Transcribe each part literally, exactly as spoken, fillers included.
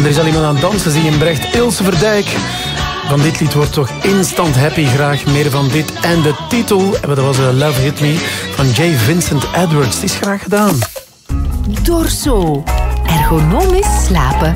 En er is al iemand aan het dansen, zie je Brecht. Ilse Verdijk. Van dit lied wordt toch instant happy. Graag meer van dit. En de titel, dat was Love Hit Me, van J. Vincent Edwards. Het is graag gedaan. Dorso. Ergonomisch slapen.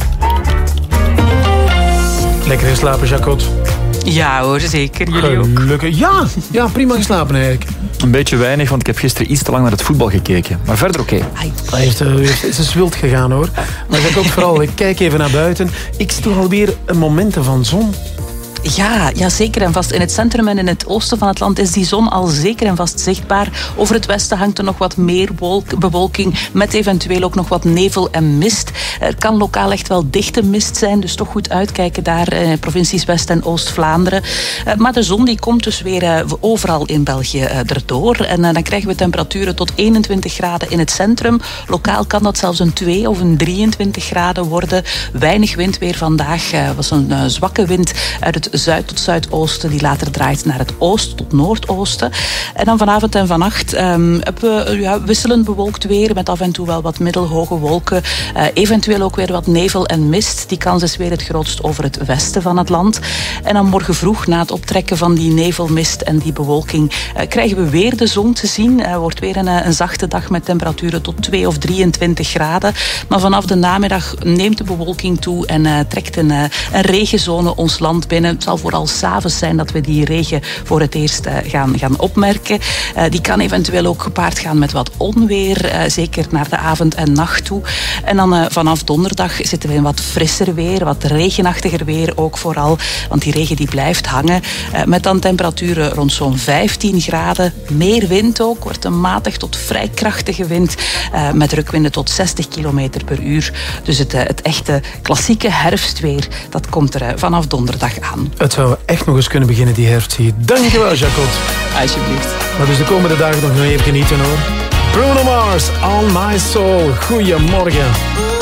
Lekker geslapen, Jacot? Ja hoor, zeker. Jullie ook? Gelukkig. Ja, ja, prima geslapen eigenlijk. Een beetje weinig, want ik heb gisteren iets te lang naar het voetbal gekeken. Maar verder oké. Okay. Hij heeft, uh, is een wild gegaan hoor. Maar ik ook vooral, ik kijk even naar buiten. Ik zie toch alweer momenten van zon. Ja, ja, zeker en vast. In het centrum en in het oosten van het land is die zon al zeker en vast zichtbaar. Over het westen hangt er nog wat meer wolk, bewolking, met eventueel ook nog wat nevel en mist. Er kan lokaal echt wel dichte mist zijn, dus toch goed uitkijken daar in provincies West- en Oost-Vlaanderen. Maar de zon die komt dus weer overal in België erdoor. En dan krijgen we temperaturen tot eenentwintig graden in het centrum. Lokaal kan dat zelfs een twee of een drieëntwintig graden worden. Weinig wind weer vandaag. Het was een zwakke wind uit het zuid tot zuidoosten, die later draait naar het oosten tot noordoosten. En dan vanavond en vannacht um, hebben we ja, wisselend bewolkt weer, met af en toe wel wat middelhoge wolken. Uh, eventueel ook weer wat nevel en mist. Die kans is weer het grootst over het westen van het land. En dan morgen vroeg, na het optrekken van die nevelmist en die bewolking, uh, krijgen we weer de zon te zien. Het uh, wordt weer een, een zachte dag met temperaturen tot twee of drieëntwintig graden. Maar vanaf de namiddag neemt de bewolking toe en uh, trekt een, uh, een regenzone ons land binnen. Het zal vooral 's avonds zijn dat we die regen voor het eerst uh, gaan, gaan opmerken. Uh, die kan eventueel ook gepaard gaan met wat onweer, uh, zeker naar de avond en nacht toe. En dan uh, vanaf donderdag zitten we in wat frisser weer, wat regenachtiger weer ook vooral, want die regen die blijft hangen. Uh, met dan temperaturen rond zo'n vijftien graden. Meer wind ook, wordt een matig tot vrij krachtige wind, uh, met rukwinden tot zestig kilometer per uur. Dus het, uh, het echte klassieke herfstweer, dat komt er uh, vanaf donderdag aan. Het zou echt nog eens kunnen beginnen, die herfst hier. Dankjewel, Jacot. Alsjeblieft. Maar dus de komende dagen nog even genieten, hoor. Bruno Mars, On My Soul. Goedemorgen.